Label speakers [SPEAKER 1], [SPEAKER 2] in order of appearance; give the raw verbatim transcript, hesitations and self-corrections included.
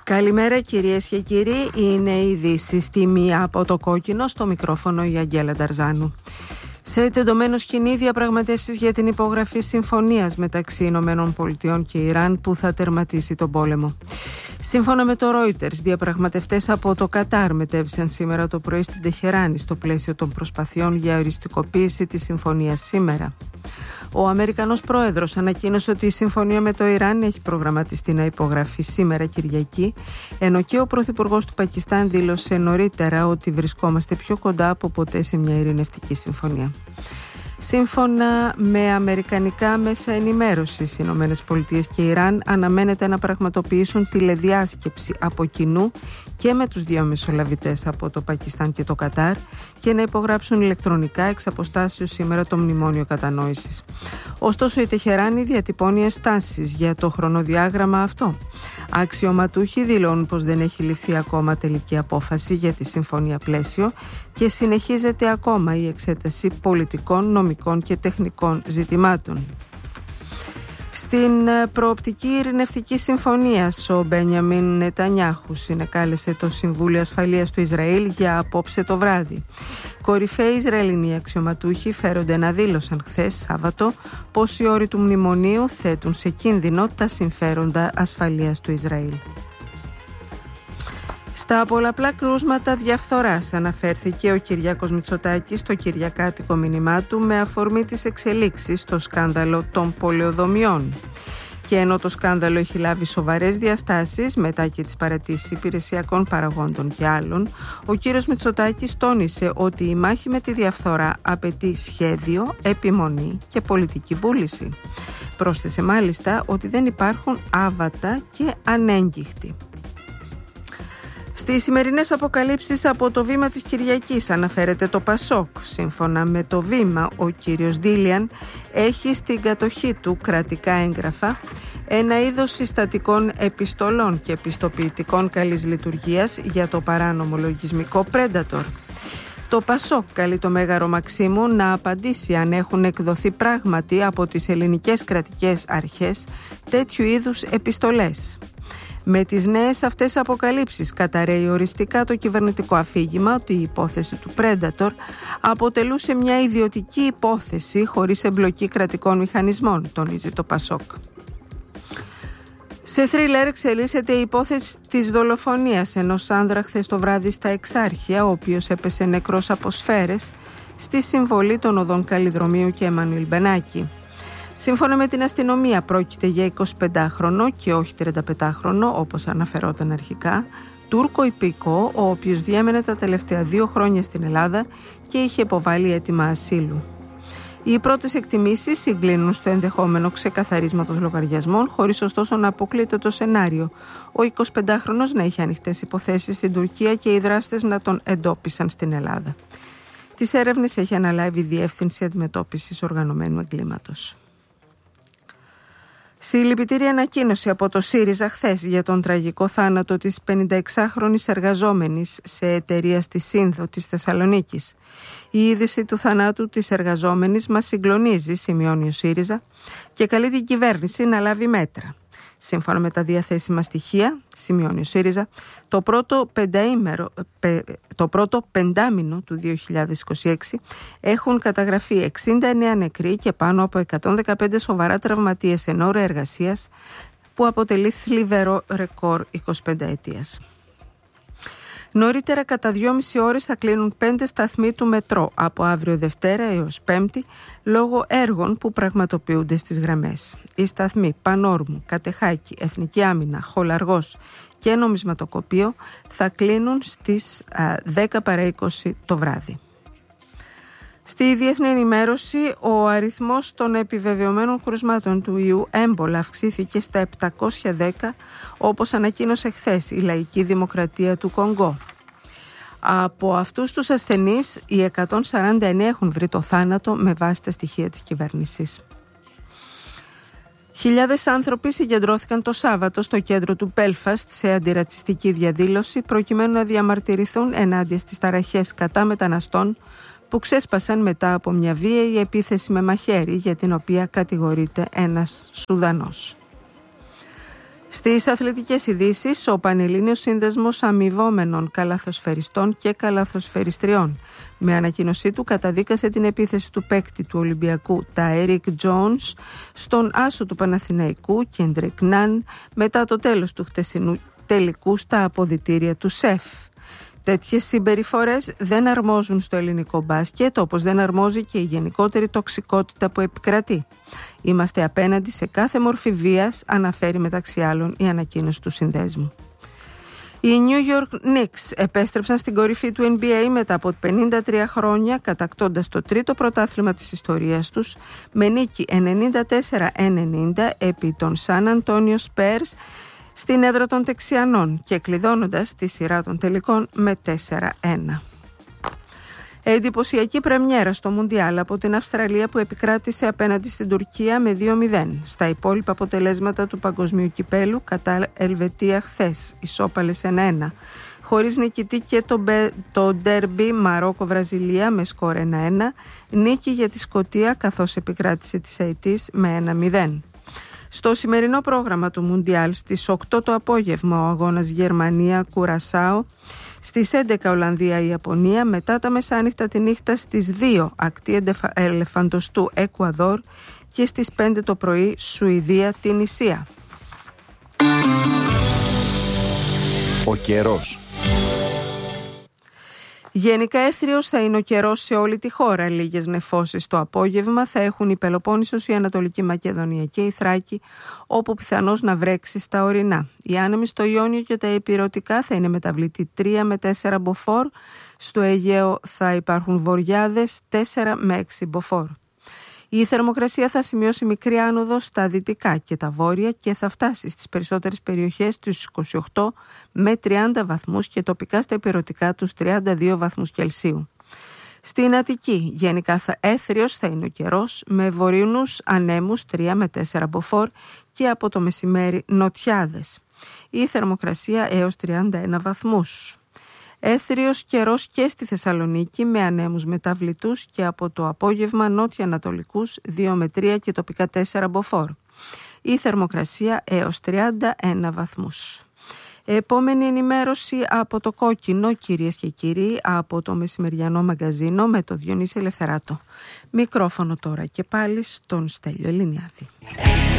[SPEAKER 1] Καλημέρα κυρίες και κύριοι, είναι η ειδήσεις στη μία από το κόκκινο, στο μικρόφωνο η Αγγέλα Νταρζάνου. Σε τεντωμένο σκηνή διαπραγματεύσεις για την υπογραφή συμφωνίας μεταξύ Ηνωμένων Πολιτειών και Ιράν που θα τερματίσει τον πόλεμο. Σύμφωνα με το Reuters, διαπραγματευτές από το Κατάρ μετέβησαν σήμερα το πρωί στην Τεχεράνη στο πλαίσιο των προσπαθειών για οριστικοποίηση της συμφωνίας σήμερα. Ο Αμερικανός πρόεδρος ανακοίνωσε ότι η συμφωνία με το Ιράν έχει προγραμματιστεί να υπογραφεί σήμερα Κυριακή, ενώ και ο πρωθυπουργός του Πακιστάν δήλωσε νωρίτερα ότι βρισκόμαστε πιο κοντά από ποτέ σε μια ειρηνευτική συμφωνία. Σύμφωνα με αμερικανικά μέσα ενημέρωσης, οι Ηνωμένες Πολιτείες και Ιράν αναμένεται να πραγματοποιήσουν τηλεδιάσκεψη από κοινού και με τους δύο μεσολαβητές από το Πακιστάν και το Κατάρ και να υπογράψουν ηλεκτρονικά εξ αποστάσεως σήμερα το μνημόνιο κατανόησης. Ωστόσο, η Τεχεράνη διατυπώνει ενστάσεις για το χρονοδιάγραμμα αυτό. Αξιωματούχοι δηλώνουν πως δεν έχει ληφθεί ακόμα τελική απόφαση για τη συμφωνία πλαίσιο και συνεχίζεται ακόμα η εξέταση πολιτικών, νομικών και τεχνικών ζητημάτων. Στην προοπτική ειρηνευτική συμφωνία, ο Μπένιαμιν Νετανιάχου συνεκάλεσε το Συμβούλιο Ασφαλείας του Ισραήλ για απόψε το βράδυ. Κορυφαίοι Ισραηλινοί αξιωματούχοι φέρονται να δήλωσαν χθες Σάββατο πως οι όροι του μνημονίου θέτουν σε κίνδυνο τα συμφέροντα ασφαλείας του Ισραήλ. Στα πολλαπλά κρούσματα διαφθοράς αναφέρθηκε ο Κυριάκος Μητσοτάκης στο κυριακάτικο μήνυμά του με αφορμή τις εξελίξεις στο σκάνδαλο των πολεοδομιών. Και ενώ το σκάνδαλο έχει λάβει σοβαρές διαστάσεις μετά και τις παρατήσεις υπηρεσιακών παραγόντων και άλλων, ο κύριος Μητσοτάκης τόνισε ότι η μάχη με τη διαφθορά απαιτεί σχέδιο, επιμονή και πολιτική βούληση. Πρόσθεσε μάλιστα ότι δεν υπάρχουν άβατα και ανέγκυχτοι. Στις σημερινές αποκαλύψεις από το Βήμα της Κυριακής αναφέρεται το Πασόκ. Σύμφωνα με το Βήμα, ο κύριος Ντίλιαν έχει στην κατοχή του κρατικά έγγραφα, ένα είδος συστατικών επιστολών και επιστοποιητικών καλής λειτουργίας για το παράνομο λογισμικό Predator. Το Πασόκ καλεί το Μέγαρο Μαξίμου να απαντήσει αν έχουν εκδοθεί πράγματι από τις ελληνικές κρατικές αρχές τέτοιου είδους επιστολές. Με τις νέες αυτές αποκαλύψεις καταρρέει οριστικά το κυβερνητικό αφήγημα ότι η υπόθεση του Predator αποτελούσε μια ιδιωτική υπόθεση χωρίς εμπλοκή κρατικών μηχανισμών, τονίζει το Πασόκ. Σε θρίλερ εξελίσσεται η υπόθεση της δολοφονίας ενός άνδρα χθες το βράδυ στα Εξάρχεια, ο οποίος έπεσε νεκρός από σφαίρες στη συμβολή των οδών Καλλιδρομίου και Εμμανουήλ Μπενάκη. Σύμφωνα με την αστυνομία πρόκειται για εικοσιπεντάχρονο και όχι τριανταπεντάχρονο όπως αναφερόταν αρχικά, Τούρκο υπήκοο, ο οποίος διέμενε τα τελευταία δύο χρόνια στην Ελλάδα και είχε υποβάλει αίτημα ασύλου. Οι πρώτες εκτιμήσεις συγκλίνουν στο ενδεχόμενο ξεκαθαρίσματος λογαριασμών, χωρίς ωστόσο να αποκλείεται το σενάριο ο εικοσιπεντάχρονος να είχε ανοιχτές υποθέσεις στην Τουρκία και οι δράστες να τον εντόπισαν στην Ελλάδα. Τις έρευνες έχει αναλάβει η Διεύθυνση Αντιμετώπισης Οργανωμένου Εγκλήματος. Συλληπιτήρια ανακοίνωση από το ΣΥΡΙΖΑ χθες για τον τραγικό θάνατο της πενηνταεξάχρονης εργαζόμενης σε εταιρεία στη Σύνδο της Θεσσαλονίκης. Η είδηση του θανάτου της εργαζόμενης μας συγκλονίζει, σημειώνει ο ΣΥΡΙΖΑ, και καλεί την κυβέρνηση να λάβει μέτρα. Σύμφωνα με τα διαθέσιμα στοιχεία, σημειώνει ο ΣΥΡΙΖΑ, το πρώτο, πενταήμερο, πε, το πρώτο πεντάμινο του δύο χιλιάδες είκοσι έξι έχουν καταγραφεί εξήντα εννέα νεκροί και πάνω από εκατόν δεκαπέντε σοβαρά τραυματίες εν ώρα εργασίας, που αποτελεί θλιβερό ρεκόρ εικοσιπενταετίας. Νωρίτερα κατά δυόμιση ώρες θα κλείνουν πέντε σταθμοί του μετρό από αύριο Δευτέρα έως Πέμπτη λόγω έργων που πραγματοποιούνται στις γραμμές. Οι σταθμοί Πανόρμου, Κατεχάκη, Εθνική Άμυνα, Χολαργός και Νομισματοκοπείο θα κλείνουν στις α, δέκα παρά είκοσι το βράδυ. Στη διεθνή ενημέρωση, ο αριθμός των επιβεβαιωμένων κρουσμάτων του ιού έμπολα αυξήθηκε στα επτακόσια δέκα, όπως ανακοίνωσε χθες η Λαϊκή Δημοκρατία του Κονγκό. Από αυτούς τους ασθενείς, οι εκατόν σαράντα εννέα έχουν βρει το θάνατο με βάση τα στοιχεία της κυβέρνησης. Χιλιάδες άνθρωποι συγκεντρώθηκαν το Σάββατο στο κέντρο του Μπέλφαστ σε αντιρατσιστική διαδήλωση προκειμένου να διαμαρτυρηθούν ενάντια στις ταραχές κατά μεταναστών που ξέσπασαν μετά από μια βίαιη επίθεση με μαχαίρι για την οποία κατηγορείται ένας Σουδανός. Στις αθλητικές ειδήσεις, ο Πανελλήνιος Σύνδεσμος Αμοιβόμενων Καλαθοσφαιριστών και Καλαθοσφαιριστριών με ανακοίνωσή του καταδίκασε την επίθεση του παίκτη του Ολυμπιακού Ταέρικ Τζόουνς στον άσο του Παναθηναϊκού Κέντρικ Ναν μετά το τέλος του χτεσινού τελικού στα αποδυτήρια του ΣΕΦ. Τέτοιες συμπεριφορές δεν αρμόζουν στο ελληνικό μπάσκετ, όπως δεν αρμόζει και η γενικότερη τοξικότητα που επικρατεί. Είμαστε απέναντι σε κάθε μορφή βίας, αναφέρει μεταξύ άλλων η ανακοίνωση του συνδέσμου. Οι New York Knicks επέστρεψαν στην κορυφή του N B A μετά από πενήντα τρία χρόνια, κατακτώντας το τρίτο πρωτάθλημα της ιστορίας τους με νίκη ενενήντα τέσσερα ενενήντα επί των San Antonio Spurs στην έδρα των Τεξιανών και κλειδώνοντας τη σειρά των τελικών με τέσσερα ένα. Εντυπωσιακή πρεμιέρα στο Μουντιάλ από την Αυστραλία που επικράτησε απέναντι στην Τουρκία με δύο μηδέν. Στα υπόλοιπα αποτελέσματα του παγκοσμίου κυπέλου κατά Ελβετία χθες ισόπαλες ένα ένα. Χωρίς νικητή και το, μπε, το ντέρμπι Μαρόκο-Βραζιλία με σκορ ένα ένα. Νίκη για τη Σκωτία καθώς επικράτησε τη Αιτής με ένα μηδέν. Στο σημερινό πρόγραμμα του Μουντιάλ στις οκτώ το απόγευμα ο αγώνας Γερμανία-Κουρασάο, στις έντεκα Ολλανδία-Ιαπωνία, μετά τα μεσάνυχτα τη νύχτα στις δύο ακτή Ελεφαντοστού Εκουαδόρ και στις πέντε το πρωί Σουηδία-Τινησία.
[SPEAKER 2] Ο καιρός.
[SPEAKER 1] Γενικά έθριος θα είναι ο καιρός σε όλη τη χώρα. Λίγες νεφώσεις το απόγευμα θα έχουν η Πελοπόννησος, η Ανατολική Μακεδονία και η Θράκη, όπου πιθανώς να βρέξει στα ορεινά. Οι άνεμοι στο Ιόνιο και τα Ηπειρωτικά θα είναι μεταβλητή τρία με τέσσερα μποφόρ. Στο Αιγαίο θα υπάρχουν βοριάδες τέσσερα με έξι μποφόρ. Η θερμοκρασία θα σημειώσει μικρή άνοδο στα δυτικά και τα βόρεια και θα φτάσει στις περισσότερες περιοχές τους είκοσι οκτώ με τριάντα βαθμούς και τοπικά στα ηπειρωτικά τους τριάντα δύο βαθμούς Κελσίου. Στην Αττική γενικά θα έθριος θα είναι ο καιρός με βορεινούς ανέμους τρία με τέσσερα μποφόρ και από το μεσημέρι νοτιάδες. Η θερμοκρασία έως τριάντα ένα βαθμούς. Έθριος καιρός και στη Θεσσαλονίκη με ανέμους μεταβλητούς και από το απόγευμα νότια-ανατολικούς δύο με τρία και τοπικά τέσσερα μποφόρ. Η θερμοκρασία έως τριάντα ένα βαθμούς. Επόμενη ενημέρωση από το Κόκκινο, κυρίες και κύριοι, από το μεσημεριανό μαγκαζίνο με το Διονύση Ελευθεράτο. Μικρόφωνο τώρα και πάλι στον Στέλιο Ελληνιάδη.